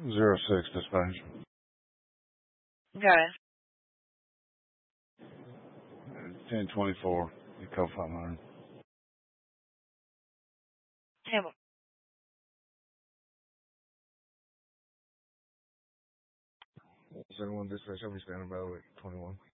06 dispatch. Okay. 1024. You code 500. Hang on. Second one dispatch. I'll be standing by with 21.